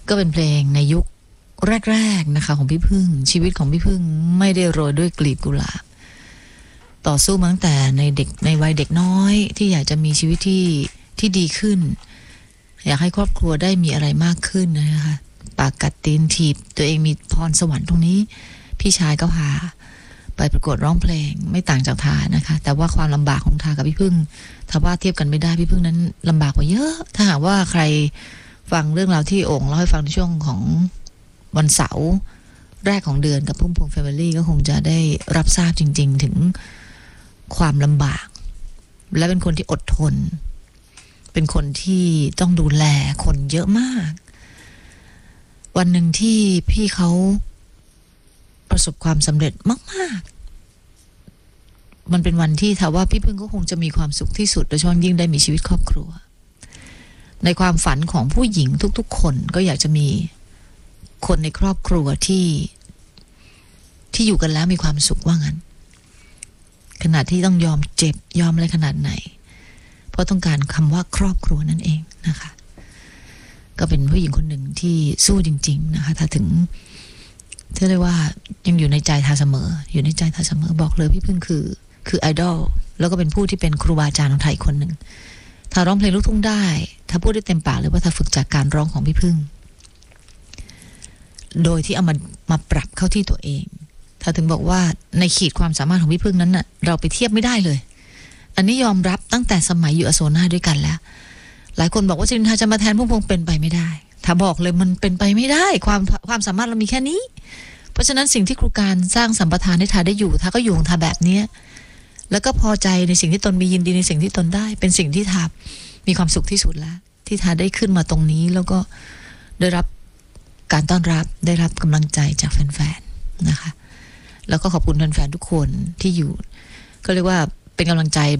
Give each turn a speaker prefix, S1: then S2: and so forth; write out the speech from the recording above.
S1: ก็เป็นเพลงในยุคแรกๆนะคะของพี่พึ่งชีวิตของพี่พึ่งไม่ได้โรยด้วยกลีบกุหลาบต่อสู้มาตั้งแต่ในวัยเด็กน้อยที่อยากจะมีชีวิตที่ดีขึ้นอยากให้ครอบครัวได้มีอะไรมากขึ้นนะคะปากกัดตีนถีบตัวเองมีพรสวรรค์ตรงนี้พี่ชายก็พาไปประกวดร้องเพลงไม่ต่างจากทานะคะแต่ว่าความลำบากของทากับพี่พึ่งถ้าว่าเทียบกันไม่ได้พี่พึ่งนั้นลำบากกว่าเยอะถ้าหากว่าใครฟังเรื่องราวที่โอ่งเล่าให้ฟังในช่วงของวันเสาร์แรกของเดือนกับพุ่มพวงแฟมิลี่ก็คงจะได้รับทราบจริงๆถึงความลำบากและเป็นคนที่อดทนเป็นคนที่ต้องดูแลคนเยอะมากวันหนึ่งที่พี่เขาประสบความสำเร็จมากๆมันเป็นวันที่ถ้าว่าพี่พึ่งก็คงจะมีความสุขที่สุดโดยเฉพาะยิ่งได้มีชีวิตครอบครัวในความฝันของผู้หญิงทุกๆคนก็อยากจะมีคนในครอบครัวที่อยู่กันแล้วมีความสุขว่างั้นขนาดที่ต้องยอมเจ็บยอมอะไรขนาดไหนเพราะต้องการคำว่าครอบครัวนั่นเองนะคะก็เป็นผู้หญิงคนหนึ่งที่สู้จริงๆนะคะถ้าถึงที่เรียกว่ายังอยู่ในใจทาเสมออยู่ในใจทาเสมอบอกเลยพี่พึ่งคือไอดอลแล้วก็เป็นผู้ที่เป็นครูบาอาจารย์ของไทยคนหนึ่งถ้าร้องเพลงลูกทุ่งได้ถ้าพูดได้เต็มปากเลยว่าถ้าฝึกจากการร้องของพี่พึ่งโดยที่เอามาปรับเข้าที่ตัวเองถ้าถึงบอกว่าในขีดความสามารถของพี่พึ่งนั้นน่ะเราไปเทียบไม่ได้เลยอันนี้ยอมรับตั้งแต่สมัยอยู่อโศนาด้วยกันแล้วหลายคนบอกว่าสิรินทาจะมาแทนพุ่มพวงเป็นไปไม่ได้ถ้าบอกเลยมันเป็นไปไม่ได้ความสามารถเรามีแค่นี้เพราะฉะนั้นสิ่งที่ครูการสร้างสัมปทานให้ทาได้อยู่ทาก็อยู่ของทาแบบนี้แล้วก็พอใจในสิ่งที่ตนมียินดีในสิ่งที่ตนได้เป็นสิ่งที่ทามีความสุขที่สุดแล้วที่ทาได้ขึ้นมาตรงนี้แล้วก็ได้รับการต้อนรับได้รับกำลังใจจากแฟนๆนะคะแล้วก็ขอบคุณแฟนๆทุกคนที่อยู่ก็เรียกว่าเป็นกำลังใจ